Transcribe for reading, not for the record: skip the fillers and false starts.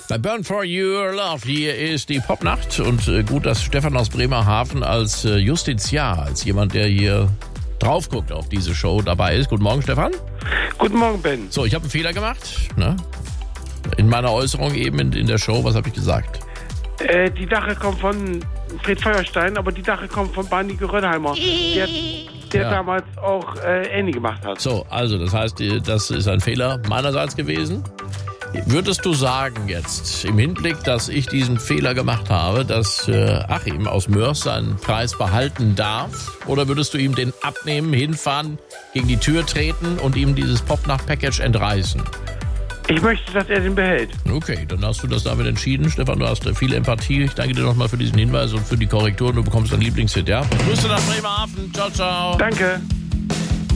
Bei Burn for Your Love, hier ist die Popnacht und gut, dass Stefan aus Bremerhaven als Justiziar, als jemand, der hier drauf guckt auf diese Show, dabei ist. Guten Morgen, Stefan. Guten Morgen, Ben. So, ich habe einen Fehler gemacht, ne? In meiner Äußerung eben in der Show. Was habe ich gesagt? Die Dache kommt von Fred Feuerstein, aber die Dache kommt von Barney Gerödheimer, der damals auch Annie gemacht hat. So, also das heißt, das ist ein Fehler meinerseits gewesen. Würdest du sagen jetzt, im Hinblick, dass ich diesen Fehler gemacht habe, dass Achim aus Mörs seinen Preis behalten darf? Oder würdest du ihm den abnehmen, hinfahren, gegen die Tür treten und ihm dieses Popnacht-Package entreißen? Ich möchte, dass er den behält. Okay, dann hast du das damit entschieden. Stefan, du hast viel Empathie. Ich danke dir nochmal für diesen Hinweis und für die Korrektur. Du bekommst dein Lieblingshit, ja? Grüße nach Bremerhaven. Ciao, ciao. Danke.